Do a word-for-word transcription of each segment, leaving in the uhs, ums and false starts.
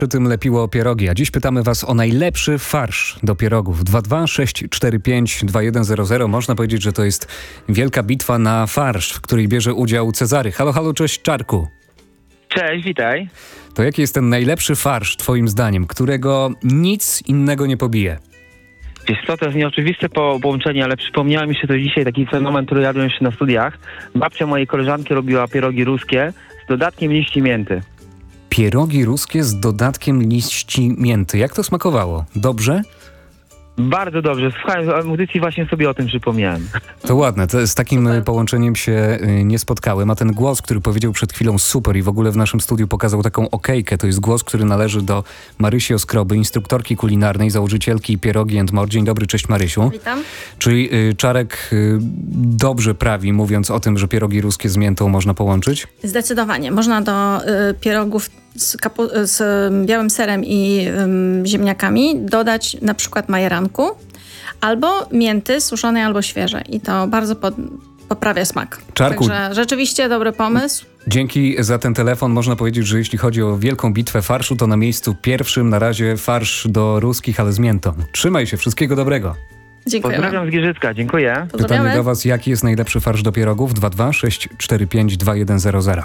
Przy tym lepiło pierogi, a dziś pytamy was o najlepszy farsz do pierogów. dwa dwa sześć cztery pięć dwa jeden zero zero. Można powiedzieć, że to jest wielka bitwa na farsz, w której bierze udział Cezary. Halo, halo, cześć Czarku. Cześć, witaj. To jaki jest ten najlepszy farsz twoim zdaniem, którego nic innego nie pobije? Wiesz co, to jest nieoczywiste po- połączenie, ale przypomniało mi się to dzisiaj taki fenomen, który jadłem jeszcze na studiach. Babcia mojej koleżanki robiła pierogi ruskie z dodatkiem liści mięty. Pierogi ruskie z dodatkiem liści mięty. Jak to smakowało? Dobrze? Bardzo dobrze, słuchałem audycji, właśnie sobie o tym przypomniałem. To ładne, to z takim Super. połączeniem się y, nie spotkałem, a ten głos, który powiedział przed chwilą super i w ogóle w naszym studiu pokazał taką okejkę, to jest głos, który należy do Marysi Oskroby, instruktorki kulinarnej, założycielki Pierogi and More. Dzień dobry, cześć Marysiu. Witam. Czyli y, Czarek y, dobrze prawi, mówiąc o tym, że pierogi ruskie z miętą można połączyć? Zdecydowanie. Można do y, pierogów z, kapu- z y, białym serem i y, ziemniakami dodać na przykład majeranku albo mięty suszonej albo świeżej i to bardzo pod, poprawia smak. Czarku. Także rzeczywiście dobry pomysł. Dzięki za ten telefon. Można powiedzieć, że jeśli chodzi o wielką bitwę farszu, to na miejscu pierwszym na razie farsz do ruskich, ale z miętą. Trzymaj się, wszystkiego dobrego. Dziękuję. Pozdrawiam z Giżycka, dziękuję. Pytanie Pozdrawiamy. do was, jaki jest najlepszy farsz do pierogów? dwa dwa sześć cztery pięć dwa jeden zero zero.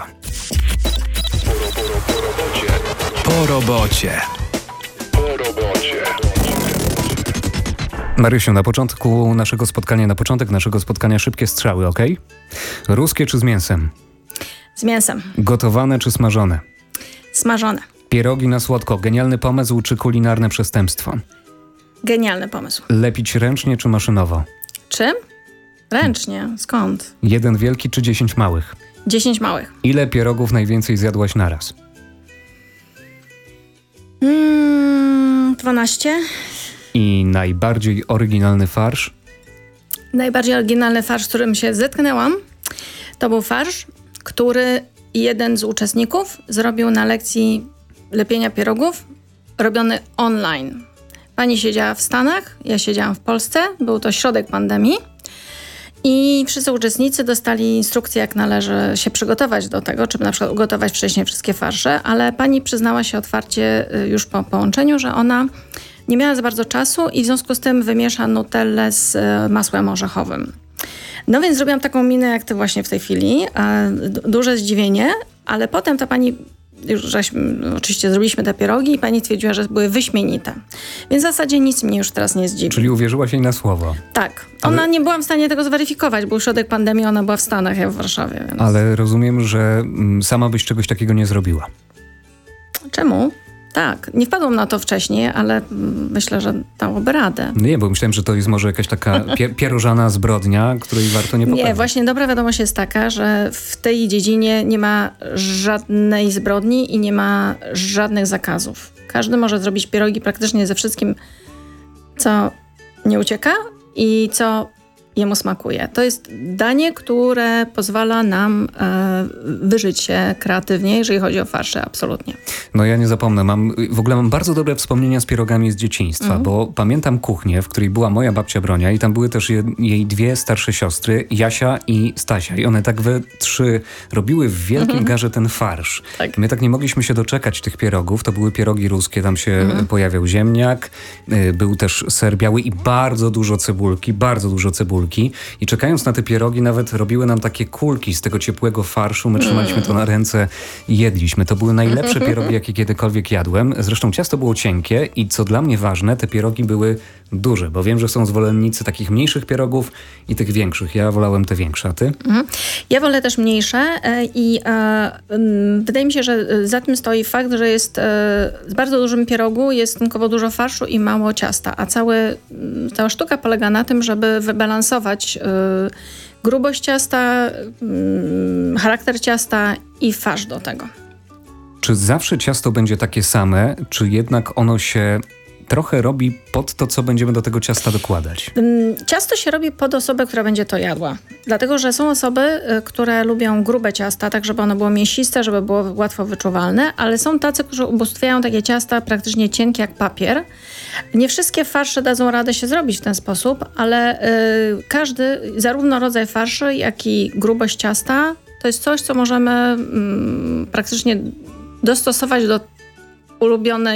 Po robocie. Po robocie. Marysiu, na początku naszego spotkania, na początek naszego spotkania szybkie strzały, ok? Ruskie czy z mięsem? Z mięsem. Gotowane czy smażone? Smażone. Pierogi na słodko. Genialny pomysł czy kulinarne przestępstwo? Genialny pomysł. Lepić ręcznie czy maszynowo? Czym? Ręcznie. Skąd? Jeden wielki czy dziesięć małych? Dziesięć małych. Ile pierogów najwięcej zjadłaś naraz? Mm, dwanaście. I najbardziej oryginalny farsz? Najbardziej oryginalny farsz, z którym się zetknęłam, to był farsz, który jeden z uczestników zrobił na lekcji lepienia pierogów, robiony online. Pani siedziała w Stanach, ja siedziałam w Polsce, był to środek pandemii i wszyscy uczestnicy dostali instrukcję, jak należy się przygotować do tego, czy na przykład ugotować wcześniej wszystkie farsze, ale pani przyznała się otwarcie y, już po połączeniu, że ona nie miała za bardzo czasu i w związku z tym wymiesza nutellę z y, masłem orzechowym. No więc zrobiłam taką minę jak ty właśnie w tej chwili, e, d- duże zdziwienie, ale potem ta pani, już żeśmy, oczywiście zrobiliśmy te pierogi i pani twierdziła, że były wyśmienite. Więc w zasadzie nic mnie już teraz nie zdziwi. Czyli uwierzyłaś jej na słowo. Tak. Ona Ale- nie byłam w stanie tego zweryfikować. Był środek pandemii, ona była w Stanach, ja w Warszawie. Więc... Ale rozumiem, że mm, sama byś czegoś takiego nie zrobiła. Czemu? Tak. Nie wpadłam na to wcześniej, ale mm, myślę, że dałoby radę. Nie, bo myślałem, że to jest może jakaś taka pie- pierożana zbrodnia, której warto nie popełnić. Nie, właśnie dobra wiadomość jest taka, że w tej dziedzinie nie ma żadnej zbrodni i nie ma żadnych zakazów. Każdy może zrobić pierogi praktycznie ze wszystkim, co nie ucieka i co jemu smakuje. To jest danie, które pozwala nam e, wyżyć się kreatywnie, jeżeli chodzi o farsze, absolutnie. No ja nie zapomnę, mam, w ogóle mam bardzo dobre wspomnienia z pierogami z dzieciństwa, bo pamiętam kuchnię, w której była moja babcia Bronia i tam były też je, jej dwie starsze siostry, Jasia i Stasia. I one tak we trzy robiły w wielkim garze ten farsz. Tak. My tak nie mogliśmy się doczekać tych pierogów, to były pierogi ruskie, tam się pojawiał ziemniak, y, był też ser biały i bardzo dużo cebulki, bardzo dużo cebulki. I czekając na te pierogi nawet robiły nam takie kulki z tego ciepłego farszu. My trzymaliśmy to na ręce i jedliśmy. To były najlepsze pierogi, jakie kiedykolwiek jadłem. Zresztą ciasto było cienkie i co dla mnie ważne, te pierogi były duże, bo wiem, że są zwolennicy takich mniejszych pierogów i tych większych. Ja wolałem te większe, a ty? Ja wolę też mniejsze e, i e, ym, wydaje mi się, że za tym stoi fakt, że jest e, z bardzo dużym pierogu jest stosunkowo dużo farszu i mało ciasta, a cały, m, cała sztuka polega na tym, żeby wybalansować e, grubość ciasta, m, charakter ciasta i farsz do tego. Czy zawsze ciasto będzie takie same, czy jednak ono się trochę robi pod to, co będziemy do tego ciasta dokładać? Ym, Ciasto się robi pod osobę, która będzie to jadła. Dlatego, że są osoby, y, które lubią grube ciasta, tak żeby ono było mięsiste, żeby było łatwo wyczuwalne, ale są tacy, którzy ubóstwiają takie ciasta praktycznie cienkie jak papier. Nie wszystkie farsze dadzą radę się zrobić w ten sposób, ale y, każdy, zarówno rodzaj farszy, jak i grubość ciasta, to jest coś, co możemy mm, praktycznie dostosować do ulubione